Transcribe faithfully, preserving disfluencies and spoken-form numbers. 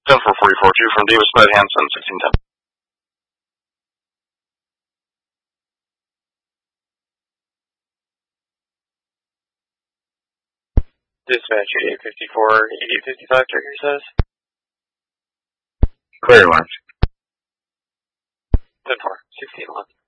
ten four four four two from Davis Bud Hanson, sixteen ten. Dispatch eight fifty-four, eight fifty-five, trigger says. Clear launch. ten four, sixteen one.